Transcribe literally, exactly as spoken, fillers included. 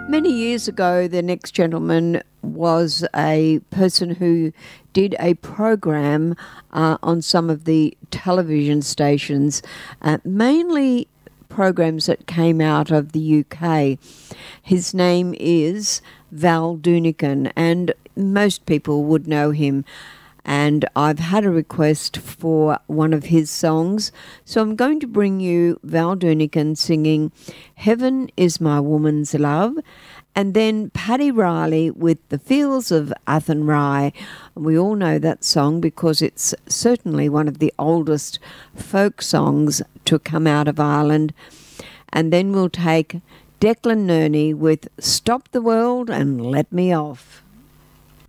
Many years ago, the next gentleman was a person who did a program uh, on some of the television stations, uh, mainly programs that came out of the U K. His name is Val Doonican, and most people would know him. And I've had a request for one of his songs, so I'm going to bring you Val Doonican singing Heaven is My Woman's Love, and then Paddy Riley with The Fields of Athenry. We all know that song because it's certainly one of the oldest folk songs to come out of Ireland. And then we'll take Declan Nerney with Stop the World and Let Me Off.